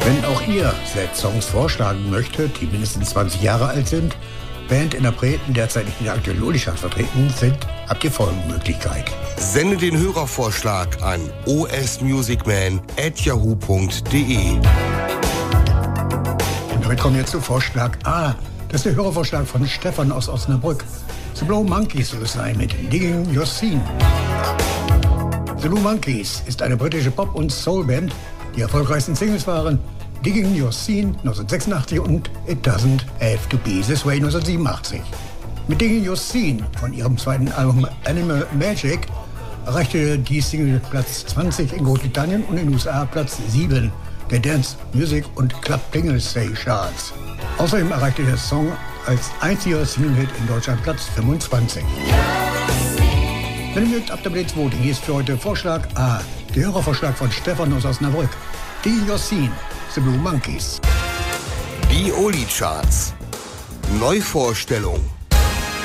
Wenn auch ihr selbst Songs vorschlagen möchtet, die mindestens 20 Jahre alt sind, Bandinterpreten derzeit nicht in der aktuellen Loli-Chart vertreten sind, habt ihr folgende Möglichkeit. Sende den Hörervorschlag an osmusicman@yahoo.de. Und damit kommen wir zu Vorschlag A. Das ist der Hörervorschlag von Stefan aus Osnabrück. The Blue Monkeys soll es sein mit Digging Your Scene. The Blue Monkeys ist eine britische Pop- und Soulband. Die erfolgreichsten Singles waren Digging Your Scene 1986 und It Doesn't Have to Be This Way 1987. Mit Digging Your Scene von ihrem zweiten Album Animal Magic erreichte die Single Platz 20 in Großbritannien und in den USA Platz 7 der Dance Music und Club Play Charts. Außerdem erreichte der Song als einziger Single-Hit in Deutschland Platz 25. Wenn ihr mögt, ab der Blitz Voting. Hier ist für heute Vorschlag A. Der Hörervorschlag von Stefan aus Osnabrück. Digging Your Scene, The Blue Monkeys. Die Oli-Charts. Neuvorstellung.